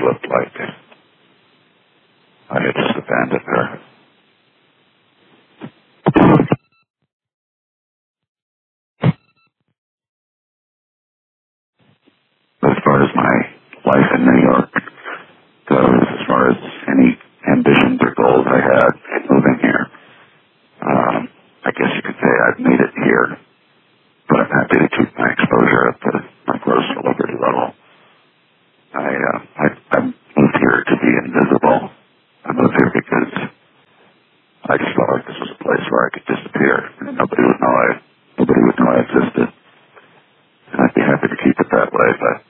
looked like I had just abandoned her. As far as my life in New York goes, as far as any ambitions or goals I had moving here, I guess you could say I've made it here, but I'm happy to keep my exposure at my gross celebrity level. I moved here to be invisible. I moved here because I just felt like this was a place where I could disappear and nobody would know I existed. And I'd be happy to keep it that way, but